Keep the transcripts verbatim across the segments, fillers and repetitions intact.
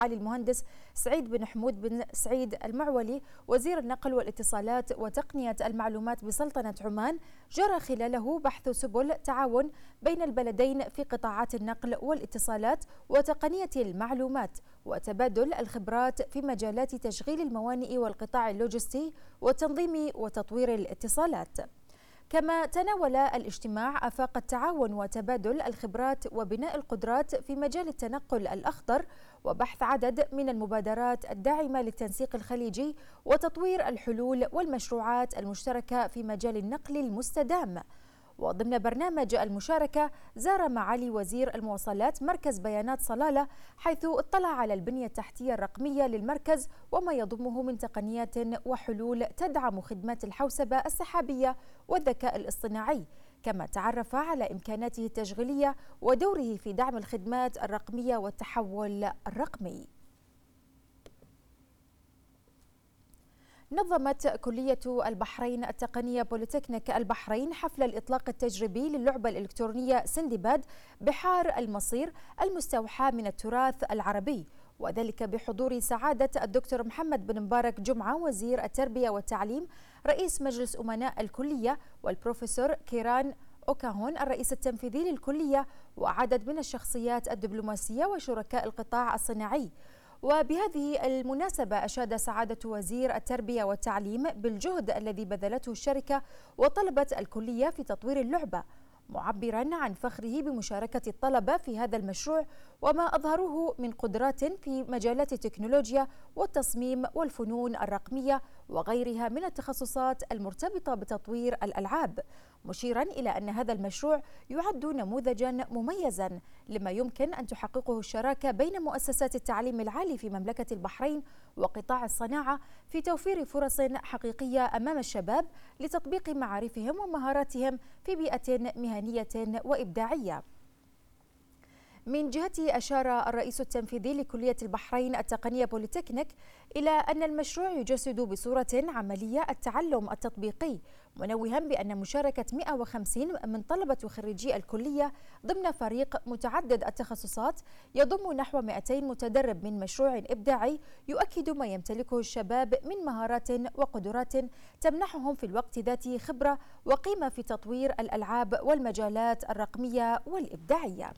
معالي المهندس سعيد بن حمود بن سعيد المعولي وزير النقل والاتصالات وتقنية المعلومات بسلطنة عمان، جرى خلاله بحث سبل تعاون بين البلدين في قطاعات النقل والاتصالات وتقنية المعلومات، وتبادل الخبرات في مجالات تشغيل الموانئ والقطاع اللوجستي وتنظيم وتطوير الاتصالات. كما تناول الاجتماع آفاق التعاون وتبادل الخبرات وبناء القدرات في مجال التنقل الأخضر وبحث عدد من المبادرات الداعمة للتنسيق الخليجي وتطوير الحلول والمشروعات المشتركة في مجال النقل المستدام. وضمن برنامج المشاركة زار معالي وزير المواصلات مركز بيانات صلالة، حيث اطلع على البنية التحتية الرقمية للمركز وما يضمه من تقنيات وحلول تدعم خدمات الحوسبة السحابية والذكاء الاصطناعي، كما تعرف على إمكاناته التشغيلية ودوره في دعم الخدمات الرقمية والتحول الرقمي. نظمت كلية البحرين التقنية بوليتكنيك البحرين حفل الإطلاق التجريبي للعبة الإلكترونية سندباد بحار المصير المستوحاة من التراث العربي، وذلك بحضور سعادة الدكتور محمد بن مبارك جمعة وزير التربية والتعليم رئيس مجلس أمناء الكلية، والبروفيسور كيران أوكاهون الرئيس التنفيذي للكلية، وعدد من الشخصيات الدبلوماسية وشركاء القطاع الصناعي. وبهذه المناسبة أشاد سعادة وزير التربية والتعليم بالجهد الذي بذلته الشركة وطلبة الكلية في تطوير اللعبة، معبرا عن فخره بمشاركة الطلبة في هذا المشروع وما أظهروه من قدرات في مجالات التكنولوجيا والتصميم والفنون الرقمية وغيرها من التخصصات المرتبطة بتطوير الألعاب، مشيرا إلى أن هذا المشروع يعد نموذجا مميزا لما يمكن أن تحققه الشراكة بين مؤسسات التعليم العالي في مملكة البحرين وقطاع الصناعة في توفير فرص حقيقية أمام الشباب لتطبيق معارفهم ومهاراتهم في بيئة مهنية وإبداعية. من جهته أشار الرئيس التنفيذي لكلية البحرين التقنية بوليتكنيك إلى أن المشروع يجسد بصورة عملية التعلم التطبيقي، منوها بأن مشاركة مئة وخمسين من طلبة وخريجي الكلية ضمن فريق متعدد التخصصات يضم نحو مئتين متدرب من مشروع إبداعي يؤكد ما يمتلكه الشباب من مهارات وقدرات تمنحهم في الوقت ذاته خبرة وقيمة في تطوير الألعاب والمجالات الرقمية والإبداعية.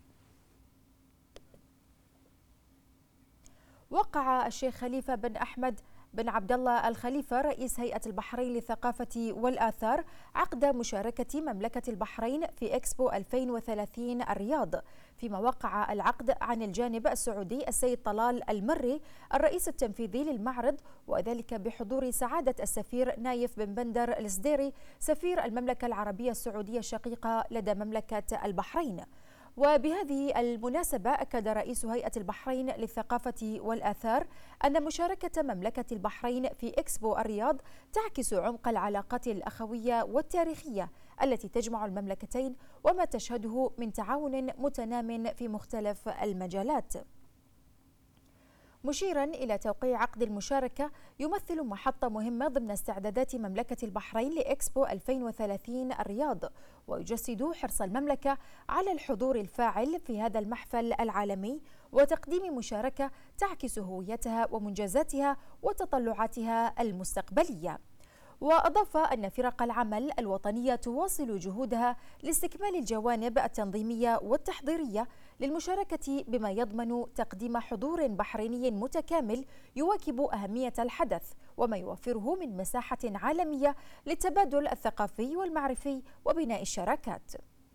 وقع الشيخ خليفة بن أحمد بن عبد الله الخليفة رئيس هيئة البحرين للثقافة والآثار عقد مشاركة مملكة البحرين في إكسبو ألفين وثلاثين الرياض، فيما وقع العقد عن الجانب السعودي السيد طلال المري الرئيس التنفيذي للمعرض، وذلك بحضور سعادة السفير نايف بن بندر السديري سفير المملكة العربية السعودية الشقيقة لدى مملكة البحرين. وبهذه المناسبة أكد رئيس هيئة البحرين للثقافة والآثار أن مشاركة مملكة البحرين في إكسبو الرياض تعكس عمق العلاقات الأخوية والتاريخية التي تجمع المملكتين وما تشهده من تعاون متنام في مختلف المجالات، مشيرا إلى توقيع عقد المشاركة يمثل محطة مهمة ضمن استعدادات مملكة البحرين لإكسبو ألفين وثلاثين الرياض، ويجسد حرص المملكة على الحضور الفاعل في هذا المحفل العالمي وتقديم مشاركة تعكس هويتها ومنجزاتها وتطلعاتها المستقبلية. وأضاف أن فرق العمل الوطنية تواصل جهودها لاستكمال الجوانب التنظيمية والتحضيرية للمشاركة بما يضمن تقديم حضور بحريني متكامل يواكب أهمية الحدث وما يوفره من مساحة عالمية للتبادل الثقافي والمعرفي وبناء الشراكات.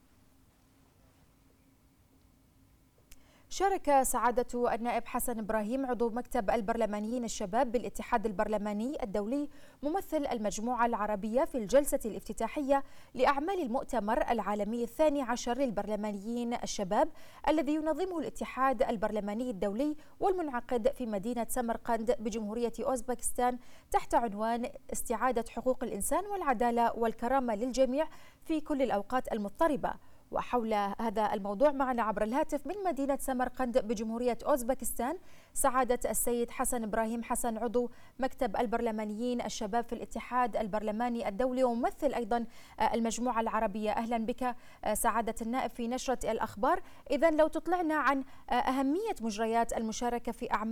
شارك سعادة النائب حسن إبراهيم عضو مكتب البرلمانيين الشباب بالاتحاد البرلماني الدولي ممثل المجموعة العربية في الجلسة الافتتاحية لأعمال المؤتمر العالمي الثاني عشر للبرلمانيين الشباب الذي ينظمه الاتحاد البرلماني الدولي والمنعقد في مدينة سمرقند بجمهورية أوزبكستان تحت عنوان استعادة حقوق الإنسان والعدالة والكرامة للجميع في كل الأوقات المضطربة. وحول هذا الموضوع معنا عبر الهاتف من مدينة سمرقند بجمهورية أوزبكستان سعادة السيد حسن إبراهيم حسن، عضو مكتب البرلمانيين الشباب في الاتحاد البرلماني الدولي وممثل أيضا المجموعة العربية. أهلا بك سعادة النائب في نشرة الأخبار. إذن لو تطلعنا عن أهمية مجريات المشاركة في أعمال